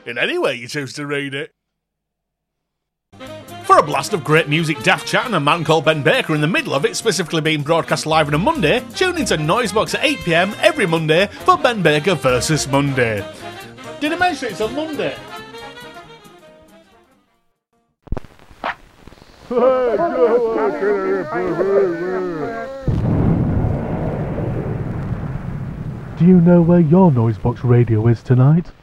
in any way you choose to read it. For a blast of great music, daft chat and a man called Ben Baker in the middle of it, specifically being broadcast live on a Monday, tune into Noisebox at 8 PM every Monday for Ben Baker versus Monday. Did I mention it's on Monday? Do you know where your Noisebox radio is tonight?